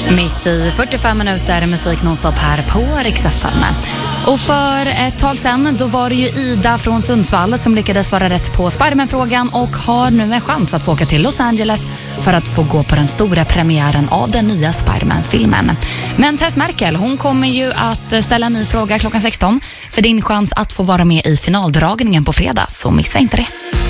Mitt i 45 minuter musik nonstop här på Rix FM. Och för ett tag sedan då var det ju Ida från Sundsvall som lyckades svara rätt på Spiderman-frågan och har nu en chans att få åka till Los Angeles för att få gå på den stora premiären av den nya Spiderman-filmen. Men Tess Merkel, hon kommer ju att ställa en ny fråga klockan 16 för din chans att få vara med i finaldragningen på fredag, så missa inte det.